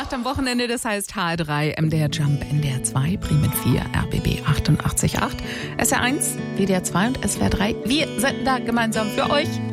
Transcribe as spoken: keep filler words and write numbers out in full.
Nacht am Wochenende, das heißt H R drei, M D R Jump, N D R zwei, Bremen vier, R B B achtundachtzig Komma acht, S R eins, W D R zwei und S W R drei. Wir senden da gemeinsam für euch.